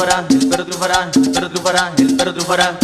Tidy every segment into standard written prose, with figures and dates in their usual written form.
triunfará, el perro triunfará, el perro triunfará, el perro triunfará.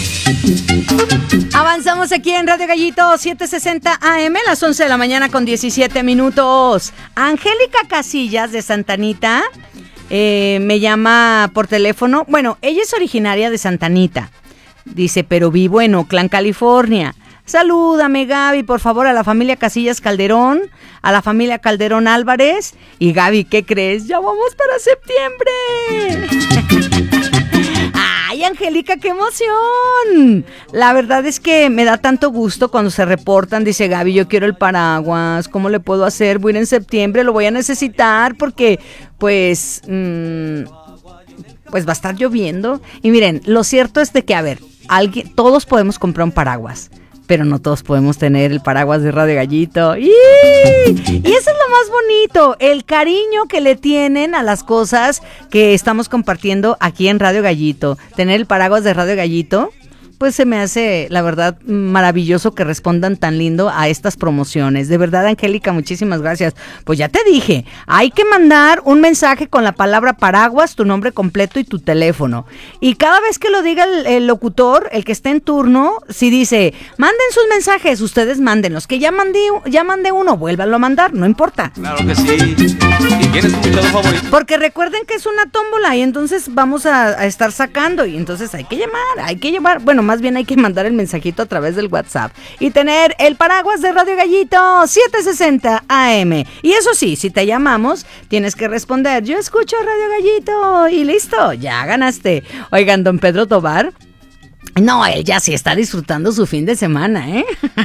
Avanzamos aquí en Radio Gallito 760 AM, las 11 de la mañana con 17 minutos. Angélica Casillas de Santa Anita me llama por teléfono. Bueno, ella es originaria de Santa Anita. Dice, pero vivo en Oakland, California. Salúdame, Gaby, por favor, a la familia Casillas Calderón, a la familia Calderón Álvarez. Y Gaby, ¿qué crees? ¡Ya vamos para septiembre! ¡Ay, Angélica, qué emoción! La verdad es que me da tanto gusto cuando se reportan. Dice Gaby, yo quiero el paraguas. ¿Cómo le puedo hacer? Voy a ir en septiembre, lo voy a necesitar porque, pues va a estar lloviendo. Y miren, lo cierto es de que, a ver, todos podemos comprar un paraguas, pero no todos podemos tener el paraguas de Radio Gallito. Y eso es lo más bonito, el cariño que le tienen a las cosas que estamos compartiendo aquí en Radio Gallito. Tener el paraguas de Radio Gallito, pues se me hace, la verdad, maravilloso que respondan tan lindo a estas promociones. De verdad, Angélica, muchísimas gracias. Pues ya te dije, hay que mandar un mensaje con la palabra paraguas, tu nombre completo y tu teléfono. Y cada vez que lo diga el locutor, el que esté en turno, si dice, manden sus mensajes, ustedes mándenlos. Que ya mandé uno, vuélvanlo a mandar, no importa. Claro que sí. ¿Y quién es tu invitado favorito? Porque recuerden que es una tómbola y entonces vamos a estar sacando y entonces hay que llamar, bueno, más bien hay que mandar el mensajito a través del WhatsApp y tener el paraguas de Radio Gallito 760 AM. Y eso sí, si te llamamos, tienes que responder, yo escucho Radio Gallito y listo, ya ganaste. Oigan, don Pedro Tobar, no, él ya sí está disfrutando su fin de semana, ¿eh?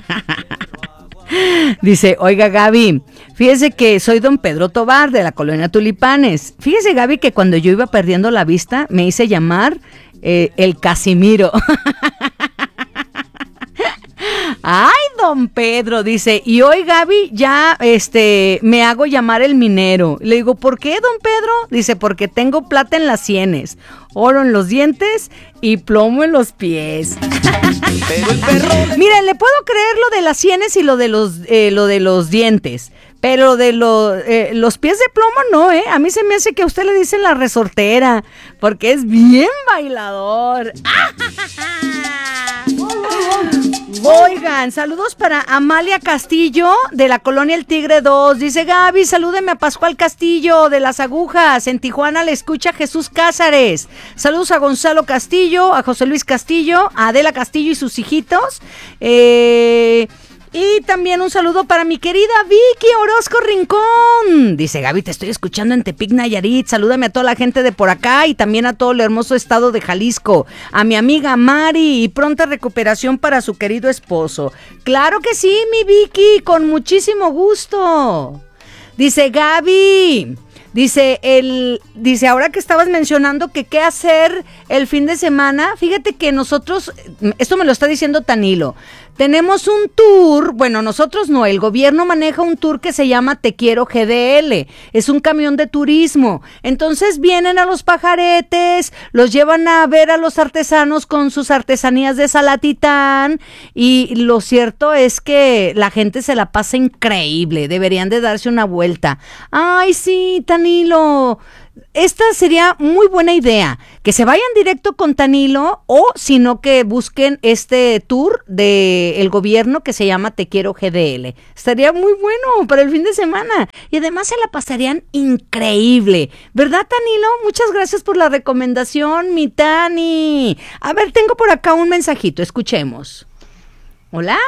Dice, oiga Gaby, fíjese que soy don Pedro Tobar de la colonia Tulipanes. Fíjese Gaby que cuando yo iba perdiendo la vista me hice llamar el Casimiro. Ay, don Pedro, dice, y hoy Gaby ya me hago llamar el minero. Le digo, ¿por qué, don Pedro? Dice, porque tengo plata en las sienes, oro en los dientes y plomo en los pies. Pero el perro... Miren, le puedo creer lo de las sienes y lo de los dientes, pero de los pies de plomo no, ¿eh? A mí se me hace que a usted le dicen la resortera, porque es bien bailador. Oigan, saludos para Amalia Castillo de la colonia El Tigre 2. Dice Gaby, salúdeme a Pascual Castillo de Las Agujas. En Tijuana le escucha Jesús Cázares. Saludos a Gonzalo Castillo, a José Luis Castillo, a Adela Castillo y sus hijitos. Y también un saludo para mi querida Vicky Orozco Rincón. Dice Gaby, te estoy escuchando en Tepic, Nayarit. Salúdame a toda la gente de por acá y también a todo el hermoso estado de Jalisco. A mi amiga Mari y pronta recuperación para su querido esposo. Claro que sí, mi Vicky, con muchísimo gusto. Dice Gaby... Dice, ahora que estabas mencionando que qué hacer el fin de semana, fíjate que nosotros, esto me lo está diciendo Tanilo, tenemos un tour, bueno, nosotros no, el gobierno maneja un tour que se llama Te Quiero GDL, es un camión de turismo, entonces vienen a los pajaretes, los llevan a ver a los artesanos con sus artesanías de Salatitán y lo cierto es que la gente se la pasa increíble, deberían de darse una vuelta. Ay, sí, Tanilo, esta sería muy buena idea, que se vayan directo con Tanilo o sino que busquen este tour del gobierno que se llama Te Quiero GDL. Estaría muy bueno para el fin de semana y además se la pasarían increíble, ¿verdad, Tanilo? Muchas gracias por la recomendación, mi Tani. A ver, tengo por acá un mensajito, escuchemos. ¿Hola?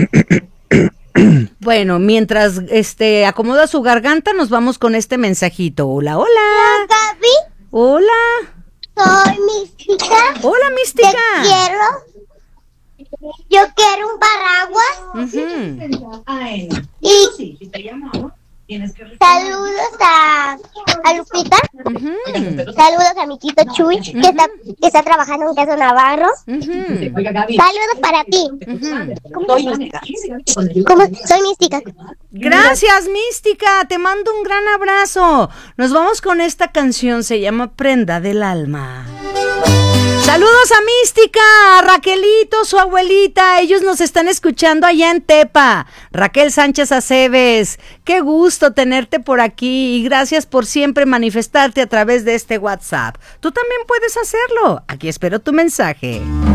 Bueno, mientras acomoda su garganta, nos vamos con este mensajito. Hola, hola. Hola, Gaby. Hola. Soy Mística. Hola, Mística. Te quiero. Yo quiero un paraguas. Y saludos a Lupita. Saludos a mi tito Chuy, que está trabajando en Caso Navarro. Saludos para ti. Soy Mística. Soy Mística. Gracias, Mística. Te mando un gran abrazo. Nos vamos con esta canción. Se llama Prenda del Alma. Saludos a Mística, a Raquelito, su abuelita. Ellos nos están escuchando allá en Tepa. Raquel Sánchez Aceves, qué gusto tenerte por aquí y gracias por siempre manifestarte a través de este WhatsApp. Tú también puedes hacerlo. Aquí espero tu mensaje.